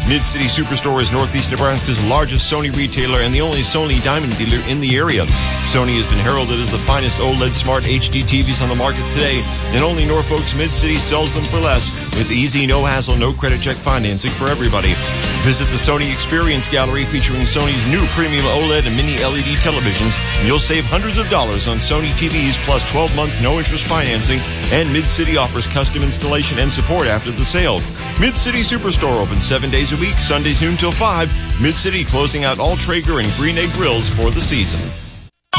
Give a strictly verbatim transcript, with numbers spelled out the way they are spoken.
Mid-City Superstore is Northeast Nebraska's largest Sony retailer and the only Sony Diamond dealer in the area. Sony has been heralded as the finest OLED Smart H D T Vs on the market today, and only Norfolk's Mid-City sells them for less, with easy, no-hassle, no-credit check financing for everybody. Visit the Sony Experience Gallery featuring Sony's new premium OLED and mini L E D televisions, and you'll save hundreds of dollars on Sony T Vs plus twelve-month no-interest financing, and Mid-City offers custom installation and support after the sale. Mid-City Superstore open seven days a week, Sundays noon till five. Mid-City closing out all Traeger and Green Egg grills for the season.